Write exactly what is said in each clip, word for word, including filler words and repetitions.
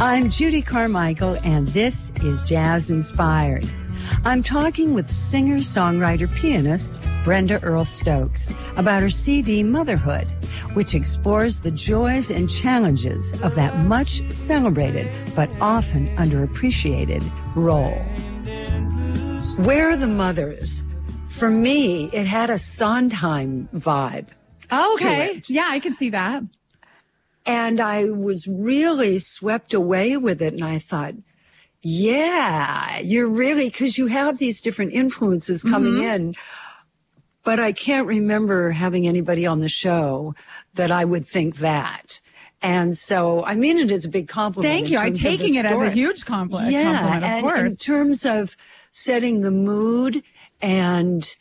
I'm Judy Carmichael, and this is Jazz Inspired. I'm talking with singer-songwriter-pianist Brenda Earl Stokes about her C D Motherhood, which explores the joys and challenges of that much celebrated but often underappreciated role. Where Are the Mothers? For me, it had a Sondheim vibe. Oh, okay. Yeah, I can see that. And I was really swept away with it. And I thought, yeah, you're really, because you have these different influences coming mm-hmm. in. But I can't remember having anybody on the show that I would think that. And so I mean it as a big compliment. Thank you. I'm taking it as a huge compliment. Yeah, compliment, of and course. In terms of setting the mood and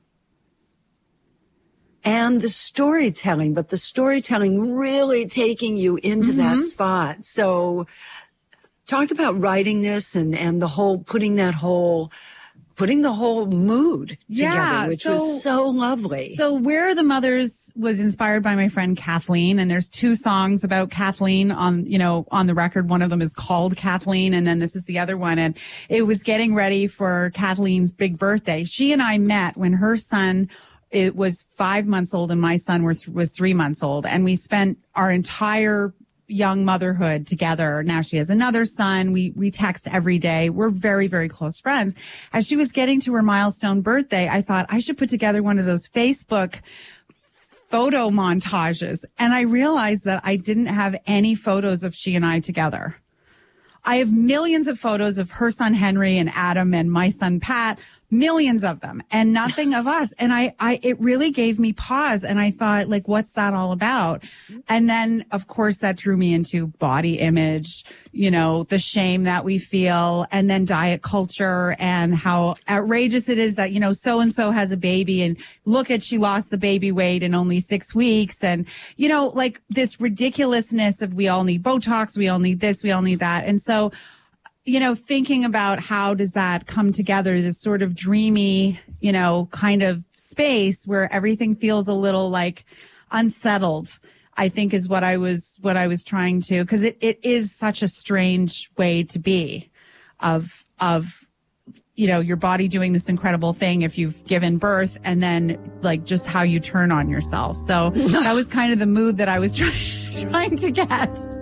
and the storytelling, but the storytelling really taking you into mm-hmm. that spot. So talk about writing this and, and the whole, putting that whole, putting the whole mood together, yeah, which so, was so lovely. So Where Are the Mothers was inspired by my friend Kathleen, and there's two songs about Kathleen on, you know, on the record. One of them is called Kathleen, and then this is the other one. And it was getting ready for Kathleen's big birthday. She and I met when her son it was five months old and my son was, was three months old. And we spent our entire young motherhood together. Now she has another son. We, we text every day. We're very, very close friends. As she was getting to her milestone birthday, I thought I should put together one of those Facebook photo montages. And I realized that I didn't have any photos of she and I together. I have millions of photos of her son Henry and Adam and my son Pat, millions of them, and nothing of us. And I, I, it really gave me pause. And I thought, like, what's that all about? And then, of course, that drew me into body image, you know, the shame that we feel, and then diet culture and how outrageous it is that, you know, so-and-so has a baby and look at, she lost the baby weight in only six weeks. And, you know, like this ridiculousness of we all need Botox, we all need this, we all need that. And so, you know, thinking about how does that come together, this sort of dreamy, you know, kind of space where everything feels a little like unsettled, I think is what I was, what I was trying to, because it, it is such a strange way to be of, of, you know, your body doing this incredible thing if you've given birth, and then like just how you turn on yourself. So that was kind of the mood that I was trying, trying to get.